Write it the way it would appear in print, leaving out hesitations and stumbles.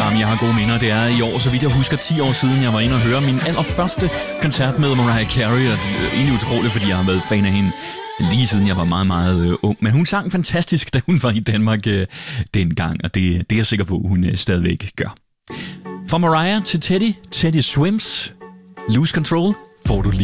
Jamen, jeg har gode minder. Det er i år, så vidt jeg husker, 10 år siden, jeg var inde og høre min allerførste koncert med Mariah Carey. Og det er egentlig utroligt, fordi jeg har været fan af hende lige siden jeg var meget, meget ung. Men hun sang fantastisk, da hun var i Danmark dengang, og det er jeg sikker på, hun stadigvæk gør. Fra Mariah til Teddy Swims, Lose Control får du lige